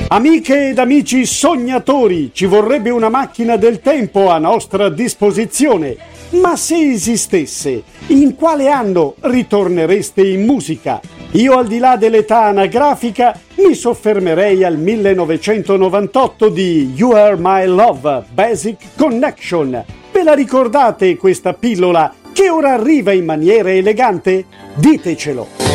Amiche ed amici sognatori, ci vorrebbe una macchina del tempo a nostra disposizione. Ma se esistesse, in quale anno ritornereste in musica? Io, al di là dell'età anagrafica, mi soffermerei al 1998 di You Are My Love, Basic Connection. Ve la ricordate questa pillola che ora arriva in maniera elegante? Ditecelo!